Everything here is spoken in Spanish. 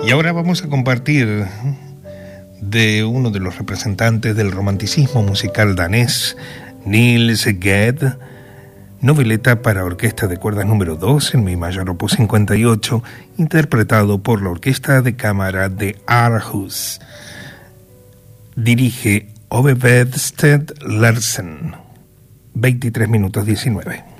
Y ahora vamos a compartir de uno de los representantes del romanticismo musical danés, Niels Gade, noveleta para orquesta de cuerdas número 2 en mi mayor opus 58, interpretado por la Orquesta de Cámara de Aarhus. Dirige Ove Vedsted Larsen. 23 minutos 19.